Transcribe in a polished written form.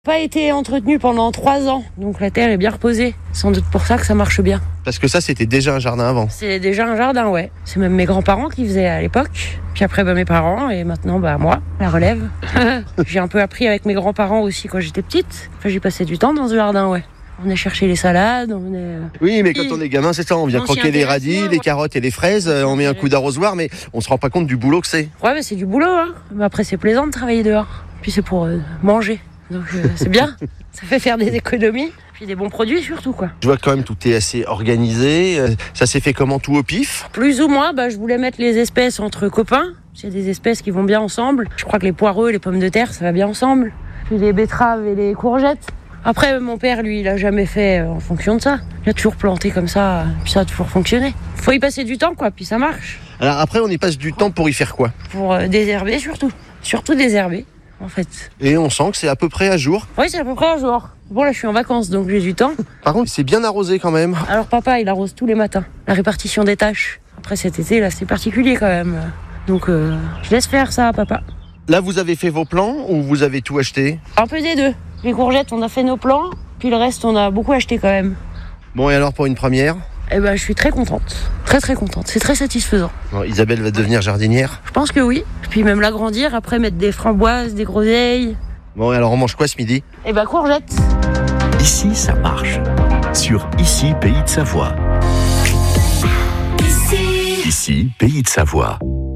Pas été entretenu pendant 3 ans, donc la terre est bien reposée. Sans doute pour ça que ça marche bien. Parce que ça, c'était déjà un jardin avant. C'est déjà un jardin, ouais. C'est même mes grands-parents qui faisaient à l'époque. Puis après, mes parents, et maintenant, moi, la relève. J'ai un peu appris avec mes grands-parents aussi quand j'étais petite. Enfin, j'ai passé du temps dans ce jardin, ouais. On est chercher les salades, on est... Oui, mais quand on est gamin, c'est ça, on vient croquer les radis, les carottes et les fraises, on met un coup d'arrosoir, mais on se rend pas compte du boulot que c'est. Ouais, mais c'est du boulot, hein. Mais après, c'est plaisant de travailler dehors. Puis c'est pour manger. Donc c'est bien, ça fait faire des économies, puis des bons produits surtout, quoi. Je vois quand même tout est assez organisé, ça s'est fait comment, tout au pif? Plus ou moins, je voulais mettre les espèces entre copains, il y a des espèces qui vont bien ensemble. Je crois que les poireaux et les pommes de terre, ça va bien ensemble. Puis les betteraves et les courgettes. Après, mon père, lui, il a jamais fait en fonction de ça. Il a toujours planté comme ça, puis ça a toujours fonctionné. Faut y passer du temps, quoi, puis ça marche. Alors après, on y passe du temps pour y faire quoi? Pour désherber surtout. Surtout désherber. En fait. Et on sent que c'est à peu près à jour. Oui, c'est à peu près à jour. Bon, là, je suis en vacances, donc j'ai du temps. Par contre, c'est bien arrosé quand même. Alors, papa, il arrose tous les matins. La répartition des tâches. Après, cet été, là, c'est particulier quand même. Donc, je laisse faire ça à papa. Là, vous avez fait vos plans ou vous avez tout acheté? Un peu des deux. Les courgettes, on a fait nos plans. Puis le reste, on a beaucoup acheté quand même. Bon, et alors pour une première? Je suis très contente. Très, très contente. C'est très satisfaisant. Bon, Isabelle va devenir jardinière? Je pense que oui. Puis même l'agrandir, après mettre des framboises, des groseilles. Bon, et alors on mange quoi ce midi? Courgettes. Ici, ça marche. Sur Ici, Pays de Savoie. Ici, Pays de Savoie.